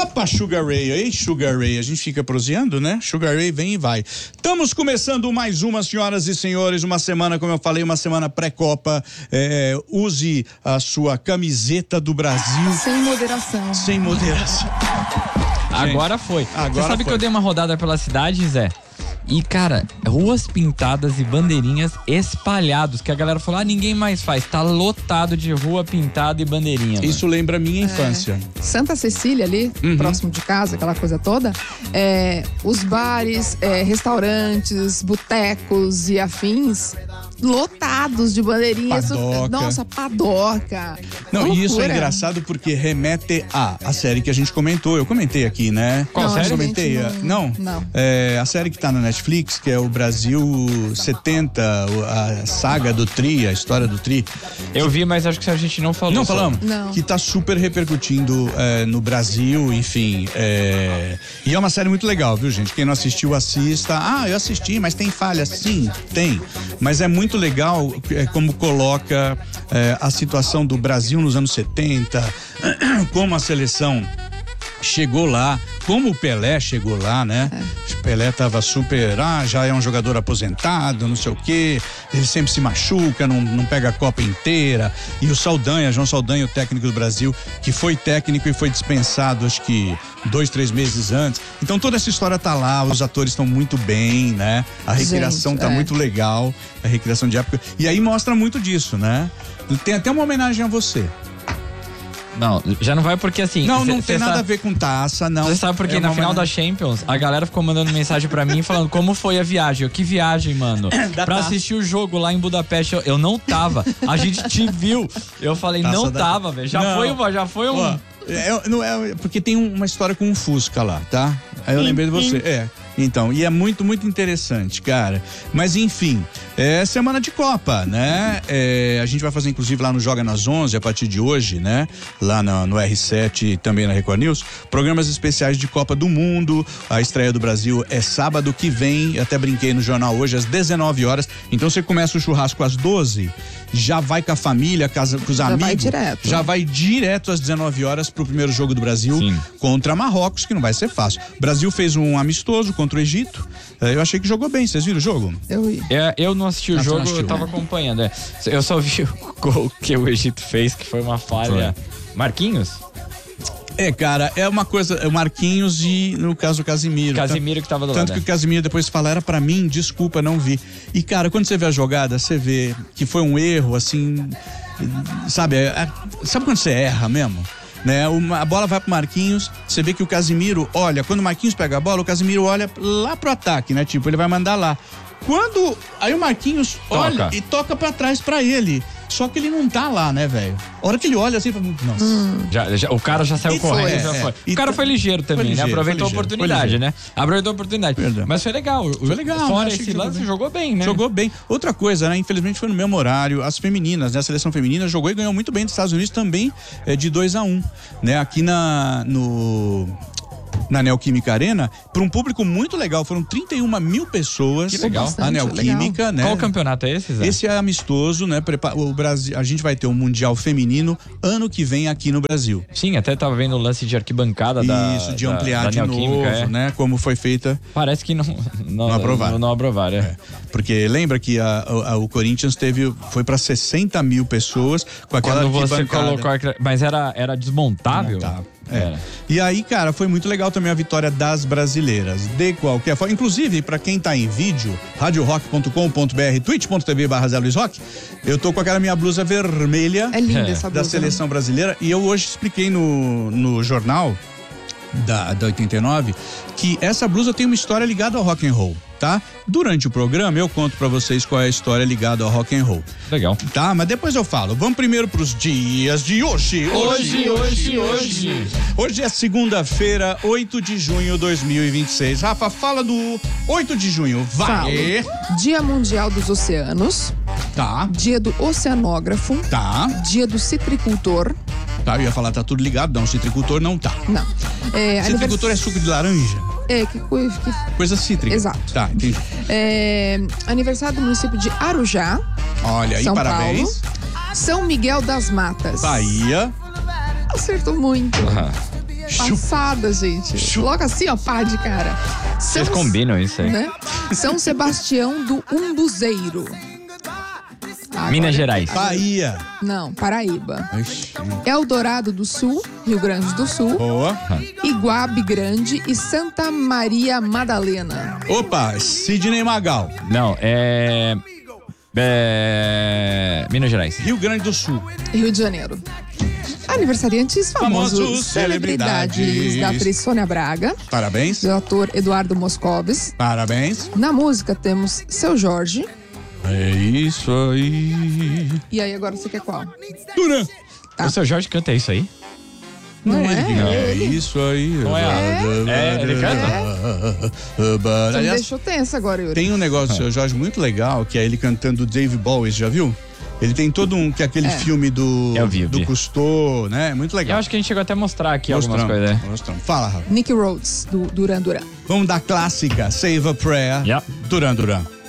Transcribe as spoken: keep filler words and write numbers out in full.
Opa, Sugar Ray, ei Sugar Ray, a gente fica proseando, né? Sugar Ray vem e vai. Estamos começando mais uma, senhoras e senhores, uma semana, como eu falei, uma semana pré-copa. É, use a sua camiseta do Brasil. Sem moderação. Sem moderação. Agora foi. Agora Você sabe foi. que eu dei uma rodada pela cidade, Zé? E, cara, ruas pintadas e bandeirinhas espalhados, que a galera falou, ah, ninguém mais faz. Tá lotado de rua pintada e bandeirinha. Isso mano. lembra a minha infância. Santa Cecília ali, Uhum. próximo de casa, aquela coisa toda, é, os bares, é, restaurantes, botecos e afins, lotados de bandeirinhas. Padoca. Nossa, padoca. Não, e isso é Loucura. engraçado porque remete a a série que a gente comentou. Eu comentei aqui, né? Qual Não, série? a gente Comentei. não- Não? não. É, a série que tá na Netflix, que é o Brasil setenta, a saga do Tri, a história do Tri. Eu vi, mas acho que a gente não falou. Não sobre. falamos? Não. Que tá super repercutindo é, no Brasil, enfim. É... E é uma série muito legal, viu, gente? Quem não assistiu, assista. Ah, eu assisti, mas tem falha? Sim, tem. Mas é muito legal é, como coloca é, a situação do Brasil nos anos setenta, como a seleção chegou lá, como o Pelé chegou lá, né? É. O Pelé tava super, ah, já é um jogador aposentado, não sei o quê, ele sempre se machuca, não, não pega a Copa inteira. E o Saldanha, João Saldanha, o técnico do Brasil, que foi técnico e foi dispensado, acho que dois, três meses antes. Então toda essa história tá lá, os atores estão muito bem, né? A recriação Gente, tá é. muito legal, a recriação de época. E aí mostra muito disso, né? Tem até uma homenagem a você. Não, já não vai porque assim... Não, cê- não cê tem nada sabe- a ver com taça, não. Você sabe porque É na uma final da homenagem. Champions, a galera ficou mandando mensagem pra mim falando como foi a viagem. Eu, que viagem, mano. Da pra taça. assistir o jogo lá em Budapeste, eu, eu não tava. A gente te viu. Eu falei, Taça não da- tava, velho. Já Não. foi, um- já foi um... Ó, é, não é, porque tem um- uma história com um Fusca lá, tá? Aí eu lembrei de você. É. Então, e é muito, muito interessante, cara. Mas enfim, é semana de Copa, né? É, a gente vai fazer, inclusive, lá no Joga nas onze, a partir de hoje, né? Lá no, no R sete e também na Record News, programas especiais de Copa do Mundo. A estreia do Brasil é sábado que vem. Eu até brinquei no jornal hoje, às dezenove horas. Então você começa o churrasco às doze, já vai com a família, casa, com os Já amigos. vai direto. Já vai direto às dezenove horas pro primeiro jogo do Brasil Sim. contra Marrocos, que não vai ser fácil. O Brasil fez um amistoso contra o Egito. Eh, Eu achei que jogou bem. Vocês viram o jogo? Eu, É, eu não assisti o Ah, tu não jogo, assistiu, eu tava né? acompanhando. É. Eu só vi o gol que o Egito fez, que foi uma falha. Marquinhos? É, cara, é uma coisa, é o Marquinhos e, no caso, o Casimiro. Casimiro que tava do Tanto lado. que o Casimiro depois fala, era pra mim, desculpa, não vi. E, cara, quando você vê a jogada, você vê que foi um erro, assim, sabe, é- é- sabe quando você erra mesmo? Né? Uma, a bola vai pro Marquinhos, você vê que o Casimiro olha, quando o Marquinhos pega a bola, o Casimiro olha lá pro ataque, né? Tipo, ele vai mandar lá. Quando, aí o Marquinhos Toca. olha e toca pra trás pra ele. Só que ele não tá lá, né, velho? A hora que ele olha assim, fala, nossa. Já, já- o cara já saiu E foi, correndo, é, já foi. é. E O cara tá- foi ligeiro também, ligeiro, né? Aproveitou foi a ligeiro, foi oportunidade, ligeiro. né? Aproveitou a oportunidade. Verdade. Mas foi legal. O- Foi legal, Fora achei que esse jogou lance, bem. jogou bem, né? Jogou bem. Outra coisa, né? Infelizmente foi no mesmo horário. As femininas, né? A seleção feminina jogou e ganhou muito bem dos Estados Unidos também, é, de dois a um, né? Aqui na no na Neoquímica Arena, para um público muito legal, foram trinta e uma mil pessoas. Que legal. A Bastante Neoquímica, né? Qual campeonato é esse, Zé? Esse é amistoso, né? Prepa- O Brasil, a gente vai ter um Mundial Feminino ano que vem aqui no Brasil. Sim, até tava vendo o lance de arquibancada da Isso, de da- ampliar da de novo, Neoquímica, é. né? Como foi feita. Parece que não, não, Não aprovaram. Não, não aprovaram, é. Porque lembra que a, a- o Corinthians teve, foi para sessenta mil pessoas com aquela Quando você arquibancada. colocou... aquela- Mas era, era desmontável? Desmontável, é. Era. E aí, cara, foi muito legal também a vitória das brasileiras. De qualquer forma, inclusive, pra quem tá em vídeo, rádio rock ponto com ponto b r, twitch ponto t v barra Zé Luiz Rock, eu tô com aquela minha blusa vermelha é linda É. essa da blusa. seleção brasileira. E eu hoje expliquei no, no jornal da, da oitenta e nove que essa blusa tem uma história ligada ao rock and roll, tá? Durante o programa eu conto pra vocês qual é a história ligada ao rock and roll. Legal. Tá, mas depois eu falo. Vamos primeiro pros dias de hoje. Hoje, hoje, hoje. Hoje é segunda-feira, oito de junho de dois mil e vinte e seis. Rafa, fala do oito de junho. Vai. Falo. Dia Mundial dos Oceanos, Tá, Dia do Oceanógrafo, tá, Dia do Citricultor. tá. Eu ia falar, tá tudo ligado. Não, citricultor não tá. Não. É, Citricultor é suco de laranja? É, que coisa. Que... Coisa cítrica. Exato. Tá, entendi. É, aniversário do município de Arujá, Olha aí, São parabéns. Paulo. São Miguel das Matas. Bahia. Acertou muito. Ah, passada, gente. Logo assim, ó, pá de cara. Vocês combinam isso aí. Né? São Sebastião do Umbuzeiro. Agora, Minas Gerais. Bahia. Não, Paraíba. Ixi. Eldorado do Sul, Rio Grande do Sul. Boa. Iguabe Grande e Santa Maria Madalena. Opa, Sidney Magal. Não, é... é... Minas Gerais. Rio Grande do Sul. Rio de Janeiro. Aniversariantes famosos, Famosos celebridades celebridades. da atriz Sônia Braga, Parabéns. do ator Eduardo Moscovis. Parabéns. Na música temos Seu Jorge. É isso aí. E aí agora você quer qual? Duran. Tá. O seu Jorge canta isso aí? Não é? é? ele que- É Ele? isso aí. Não é? É, ele Você me Aliás, deixou tensa agora, Yuri. tem um negócio do seu Jorge muito legal, que é ele cantando Dave Bowie, você já viu? Ele tem todo um, que é aquele É. filme do, Eu vi, eu do vi. Cousteau, né? Muito Eu legal. acho que a gente chegou até a mostrar aqui algumas Mostramos, coisas. né? mostramos. Fala, Rafa. Nick Rhodes, do Duran Duran. Vamos da clássica, Save a Prayer, Yeah. Duran Duran.